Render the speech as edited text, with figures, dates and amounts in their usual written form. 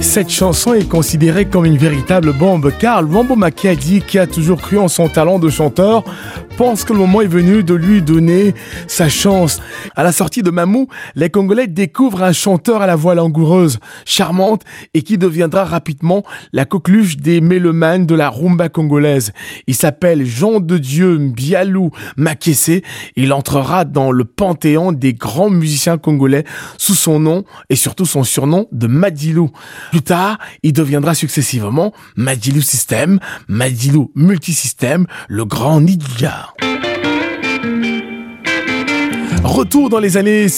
cette chanson est considérée comme une véritable bombe car Mambo Makiadi, qui a toujours cru en son talent de chanteur, pense que le moment est venu de lui donner sa chance. À la sortie de Mamou, les Congolais découvrent un chanteur à la voix langoureuse, charmante et qui deviendra rapidement la coqueluche des mélomanes de la rumba congolaise. Il s'appelle Jean de Dieu Mbialou Makessé. Il entrera dans le panthéon des grands musiciens congolais sous son nom et surtout son surnom de Madilou. Plus tard, il deviendra successivement Madilou System, Madilou Multisystème, le grand Nidja. Retour dans les années